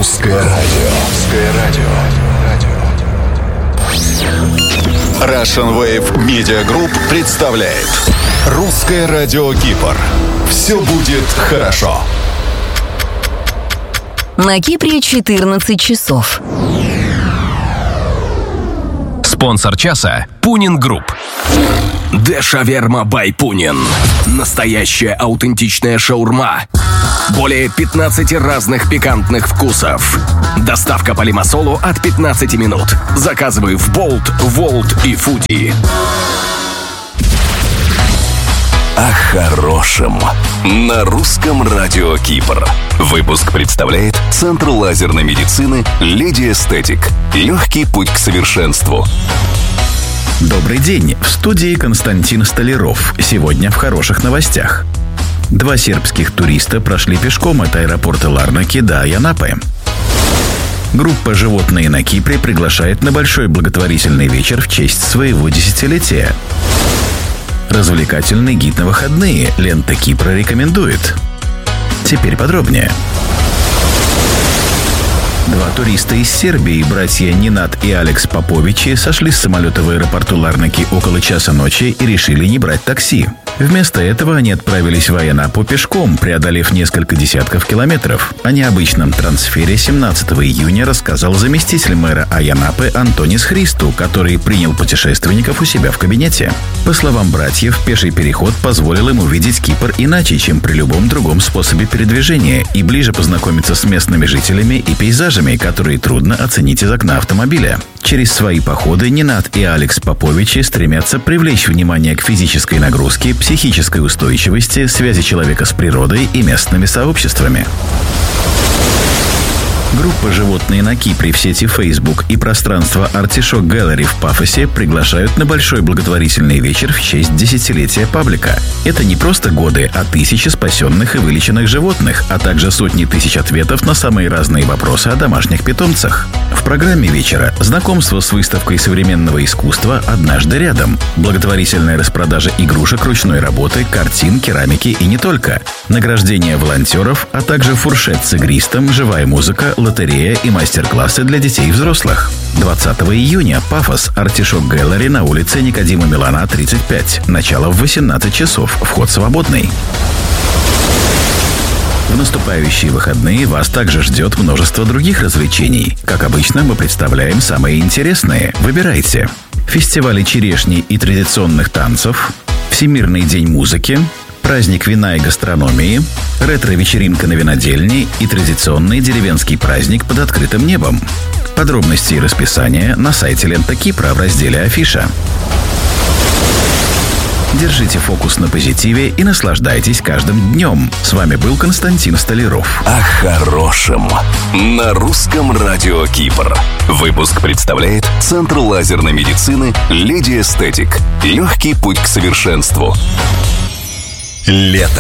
Русское радио. Russian Wave Media Group представляет Русское радио Кипр. Все будет хорошо. На Кипре 14 часов. Спонсор часа – Пунин Групп. Дешаверма бай Пунин. Настоящая аутентичная шаурма. Более 15 разных пикантных вкусов. Доставка по Лимассолу от 15 минут. Заказывай в Болт, Волт и Фуди. О хорошем. На Русском радио Кипр. Выпуск представляет Центр лазерной медицины «Леди Эстетик». Легкий путь к совершенству. Добрый день. В студии Константин Столяров. Сегодня в хороших новостях. 2 сербских туриста прошли пешком от аэропорта Ларнаки до Айанапы. Группа «Животные на Кипре» приглашает на большой благотворительный вечер в честь своего 10-летия. Развлекательный гид на выходные. Лента Кипра рекомендует. Теперь подробнее. 2 туриста из Сербии, братья Нинат и Алекс Поповичи, сошли с самолета в аэропорту Ларнаки около часа ночи и решили не брать такси. Вместо этого они отправились в Айанапу пешком, преодолев несколько десятков километров. О необычном трансфере 17 июня рассказал заместитель мэра Айанапы Антонис Христу, который принял путешественников у себя в кабинете. По словам братьев, пеший переход позволил им увидеть Кипр иначе, чем при любом другом способе передвижения, и ближе познакомиться с местными жителями и пейзажами, которые трудно оценить из окна автомобиля. Через свои походы Нинат и Алекс Поповичи стремятся привлечь внимание к физической нагрузке, психической устойчивости, связи человека с природой и местными сообществами. Группа «Животные на Кипре» в сети Facebook и пространство Artichoke Gallery в Пафосе приглашают на большой благотворительный вечер в честь 10-летия паблика. Это не просто годы, а тысячи спасенных и вылеченных животных, а также сотни тысяч ответов на самые разные вопросы о домашних питомцах. В программе вечера знакомство с выставкой современного искусства «Однажды рядом», благотворительная распродажа игрушек ручной работы, картин, керамики и не только, награждение волонтеров, а также фуршет с игристом, живая музыка, лотерея и мастер-классы для детей и взрослых. 20 июня Пафос, Artichoke Gallery на улице Никодима Милана, 35. Начало в 18 часов. Вход свободный. В наступающие выходные вас также ждет множество других развлечений. Как обычно, мы представляем самые интересные. Выбирайте. Фестивали черешни и традиционных танцев, Всемирный день музыки, праздник вина и гастрономии, ретро-вечеринка на винодельне и традиционный деревенский праздник под открытым небом. Подробности и расписание на сайте Лента Кипра в разделе «Афиша». Держите фокус на позитиве и наслаждайтесь каждым днем. С вами был Константин Столяров. О хорошем. На Русском радио Кипр. Выпуск представляет Центр лазерной медицины «Леди Эстетик». Легкий путь к совершенству. Лето.